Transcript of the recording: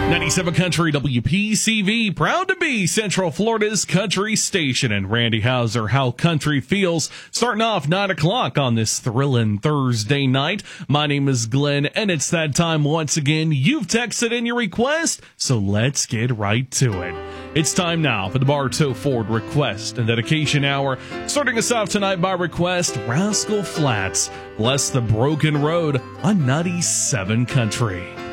97 Country WPCV, proud to be Central Florida's country station. And Randy Hauser, How Country Feels, starting off 9 o'clock on this thrilling Thursday night. My name is Glenn, and it's that time once again. You've texted in your request, so let's get right to it. It's time now for the Bartow Ford Request and Dedication Hour. Starting us off tonight by request, Rascal Flatts, Bless the Broken Road on 97 Country.